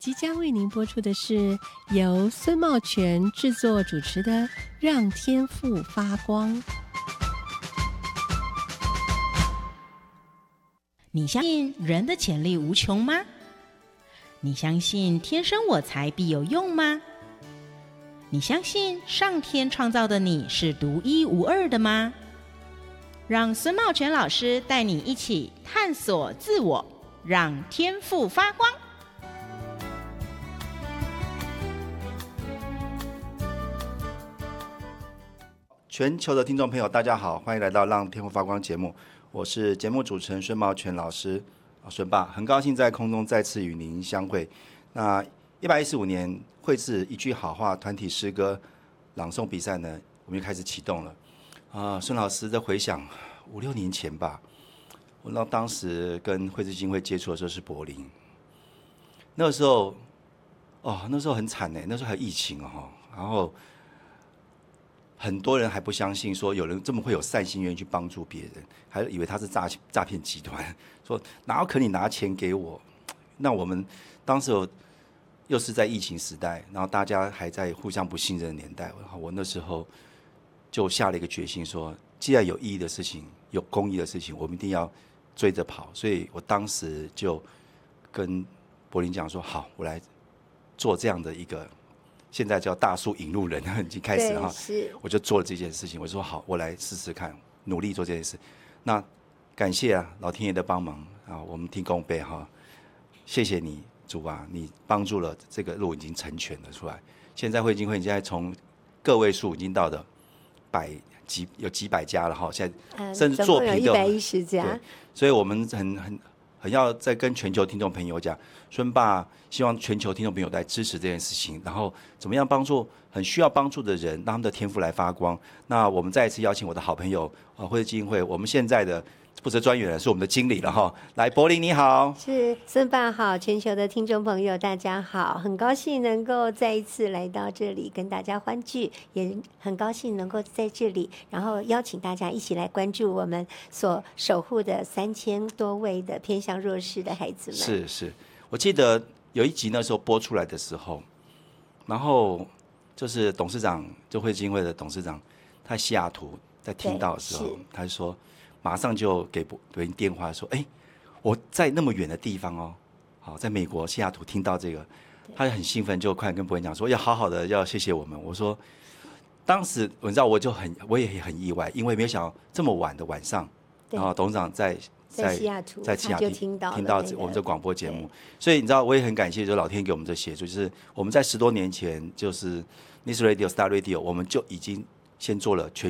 即将为您播出的是由孙茂全制作主持的《让天赋发光》。 你相信人的潜力无穷吗？你相信天生我材必有用吗？你相信上天创造的你是独一无二的吗？让孙茂全老师带你一起探索自我，让天赋发光。 全球的听众朋友大家好，欢迎来到让天赋发光节目，我是节目主持人孙茂全老师，孙爸，很高兴在空中再次与您相会。那115年绘制一句好话团体诗歌朗诵比赛呢，我们就开始启动了。孙老师的回想5-6年前吧，我当时跟绘制基金会接触的时候是柏林，那个时候很惨呢，那时候还有疫情然后很多人还不相信说有人这么会有善心愿意去帮助别人，还以为他是诈骗集团，说哪有可能你拿钱给我？那我们当时又是在疫情时代，然后大家还在互相不信任的年代，我那时候就下了一个决心说，既然有意义的事情，有公益的事情，我们一定要追着跑。所以我当时就跟柏林讲说，好，我来做这样的一个，现在叫大树引路人，已经开始了我就做了这件事情。我说好，我来试试看，努力做这件事。那感谢老天爷的帮忙我们天公伯谢谢你主啊，你帮助了这个路已经成全了出来。现在绘基金会现在从个位数已经到了有几百家了现在甚至作品都有 110家。 所以我们很要再跟全球听众朋友讲，孙爸希望全球听众朋友来支持这件事情，然后怎么样帮助很需要帮助的人，让他们的天赋来发光。那我们再一次邀请我的好朋友绘基金会，我们现在的负责专员是我们的经理了来，柏林你好。 是，孙爸好，全球的听众朋友大家好，很高兴能够再一次来到这里跟大家欢聚，也很高兴能够在这里，然后邀请大家一起来关注我们所守护的3000多位的偏向弱势的孩子们。 是，我记得有一集那时候播出来的时候，然后就是董事长，就绘基金会的董事长，他在西雅图在听到的时候，他就说马上就给柏林电话说，我在那么远的地方在美国西雅图听到这个，他很兴奋，就快跟柏林讲说要好好的要谢谢我们。我说当时你知道我也很意外，因为没有想到这么晚的晚上，然后董事长在西雅图听到我们这广播节目，所以你知道我也很感谢，就是老天给我们这协助，就是我们在10多年前就是 News Radio Star Radio， 我们就已经先做了全